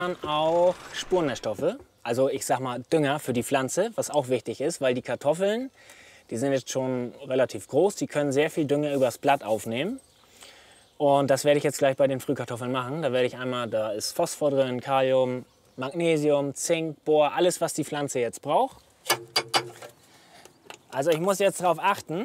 Auch Spurenstoffe, also ich sag mal Dünger für die Pflanze, was auch wichtig ist, weil die Kartoffeln, die sind jetzt schon relativ groß, die können sehr viel Dünger übers Blatt aufnehmen. Und das werde ich jetzt gleich bei den Frühkartoffeln machen. Da werde ich einmal, da ist Phosphor drin, Kalium, Magnesium, Zink, Bohr, alles was die Pflanze jetzt braucht. Also ich muss jetzt darauf achten,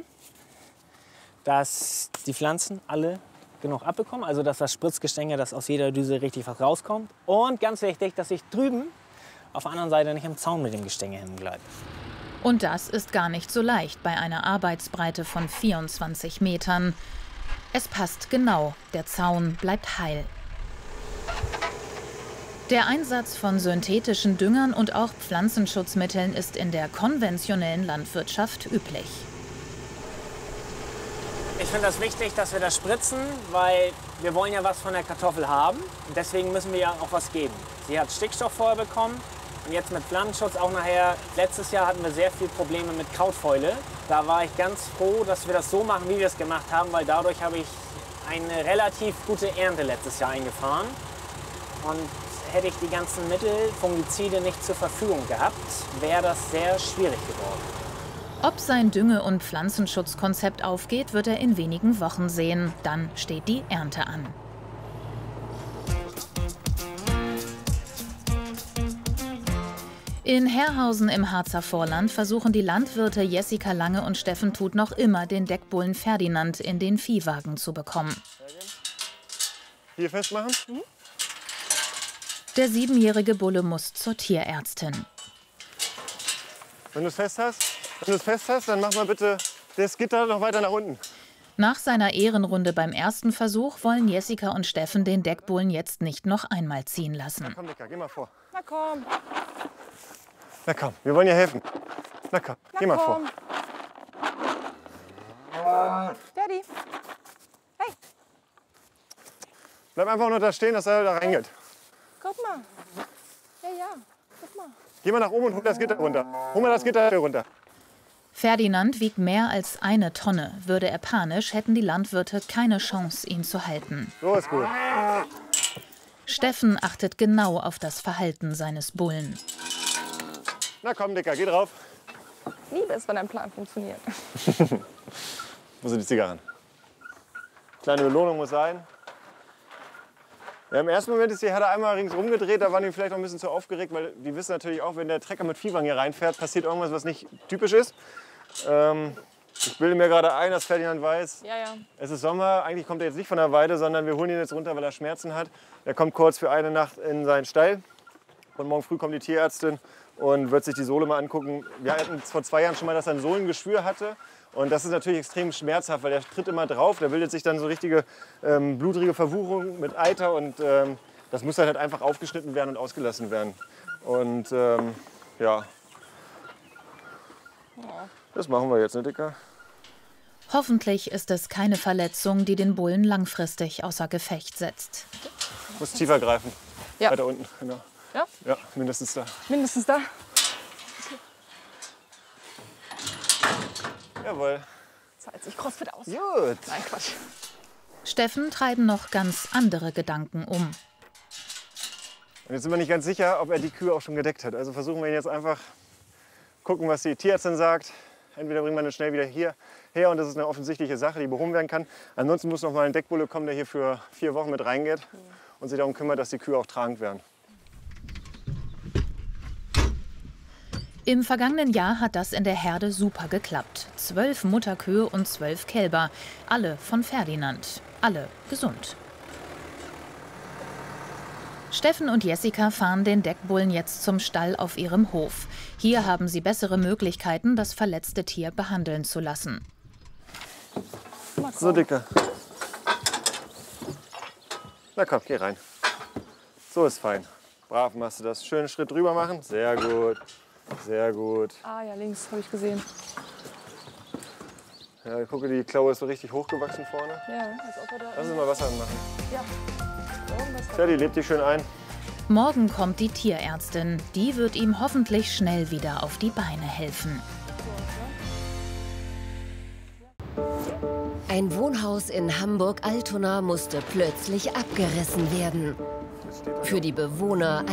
dass die Pflanzen alle genug abbekommen, also dass das Spritzgestänge, dass aus jeder Düse richtig was rauskommt. Und ganz wichtig, dass ich drüben auf der anderen Seite nicht im Zaun mit dem Gestänge hängen bleibe. Und das ist gar nicht so leicht bei einer Arbeitsbreite von 24 Metern. Es passt genau, der Zaun bleibt heil. Der Einsatz von synthetischen Düngern und auch Pflanzenschutzmitteln ist in der konventionellen Landwirtschaft üblich. Ich finde das wichtig, dass wir das spritzen, weil wir wollen ja was von der Kartoffel haben. Und deswegen müssen wir ja auch was geben. Sie hat Stickstoff vorher bekommen und jetzt mit Pflanzenschutz auch nachher. Letztes Jahr hatten wir sehr viele Probleme mit Krautfäule. Da war ich ganz froh, dass wir das so machen, wie wir es gemacht haben, weil dadurch habe ich eine relativ gute Ernte letztes Jahr eingefahren. Und hätte ich die ganzen Mittel, Fungizide nicht zur Verfügung gehabt, wäre das sehr schwierig geworden. Ob sein Dünge- und Pflanzenschutzkonzept aufgeht, wird er in wenigen Wochen sehen. Dann steht die Ernte an. In Herrhausen im Harzer Vorland versuchen die Landwirte Jessica Lange und Steffen Tut noch immer, den Deckbullen Ferdinand in den Viehwagen zu bekommen. Hier festmachen? Der 7-jährige Bulle muss zur Tierärztin. Wenn du es fest hast, dann mach mal bitte das Gitter noch weiter nach unten. Nach seiner Ehrenrunde beim ersten Versuch wollen Jessica und Steffen den Deckbullen jetzt nicht noch einmal ziehen lassen. Na komm, Dicker, geh mal vor. Na komm. Na komm, wir wollen dir helfen. Na komm, geh mal vor. Daddy. Hey, Bleib einfach nur da stehen, dass er da reingeht. guck mal. Ja, guck mal. Geh mal nach oben und hol das Gitter runter. Hol mal das Gitter hier runter. Ferdinand wiegt mehr als 1 Tonne. Würde er panisch, hätten die Landwirte keine Chance, ihn zu halten. So ist gut. Steffen achtet genau auf das Verhalten seines Bullen. Na komm, Dicker, geh drauf. Liebe es, wenn ein Plan funktioniert. Wo sind die Zigarren? Kleine Belohnung muss sein. Ja, im ersten Moment ist die Herde einmal ringsrum gedreht, da waren die vielleicht noch ein bisschen zu aufgeregt, weil die wissen natürlich auch, wenn der Trecker mit Viehwagen hier reinfährt, passiert irgendwas, was nicht typisch ist. Ich bilde mir gerade ein, dass Ferdinand weiß, Ja. es ist Sommer, eigentlich kommt er jetzt nicht von der Weide, sondern wir holen ihn jetzt runter, weil er Schmerzen hat. Er kommt kurz für eine Nacht in seinen Stall und morgen früh kommt die Tierärztin und wird sich die Sohle mal angucken. Wir hatten vor 2 Jahren schon mal, dass er ein Sohlengeschwür hatte. Und das ist natürlich extrem schmerzhaft, weil der tritt immer drauf. Da bildet sich dann so richtige blutrige Verwucherung mit Eiter. Und das muss dann halt einfach aufgeschnitten werden und ausgelassen werden. Und ja, das machen wir jetzt, ne, Dicker? Hoffentlich ist es keine Verletzung, die den Bullen langfristig außer Gefecht setzt. Muss tiefer greifen. Ja. Weiter unten, genau. Ja? Ja, mindestens da. Mindestens da. Jawohl. Zahlt sich CrossFit aus. Gut. Nein, Quatsch. Steffen treiben noch ganz andere Gedanken um. Und jetzt sind wir nicht ganz sicher, ob er die Kühe auch schon gedeckt hat. Also versuchen wir ihn jetzt einfach, gucken, was die Tierärztin sagt. Entweder bringen wir ihn schnell wieder hierher und das ist eine offensichtliche Sache, die behoben werden kann. Ansonsten muss noch mal ein Deckbulle kommen, der hier für 4 Wochen mit reingeht und sich darum kümmert, dass die Kühe auch tragend werden. Im vergangenen Jahr hat das in der Herde super geklappt. 12 Mutterkühe und 12 Kälber. Alle von Ferdinand. Alle gesund. Steffen und Jessica fahren den Deckbullen jetzt zum Stall auf ihrem Hof. Hier haben sie bessere Möglichkeiten, das verletzte Tier behandeln zu lassen. So, Dicker. Na komm, geh rein. So ist fein. Brav machst du das. Schönen Schritt drüber machen. Sehr gut. Sehr gut. Ah ja, links habe ich gesehen. Ja, gucke, die Klaue ist so richtig hochgewachsen vorne. Ja, als ob er da. Lass uns mal Wasser anmachen. Ja. Irgendwas Tja, die lebt dich schön ein. Morgen kommt die Tierärztin. Die wird ihm hoffentlich schnell wieder auf die Beine helfen. Ein Wohnhaus in Hamburg-Altona musste plötzlich abgerissen werden. Für die Bewohner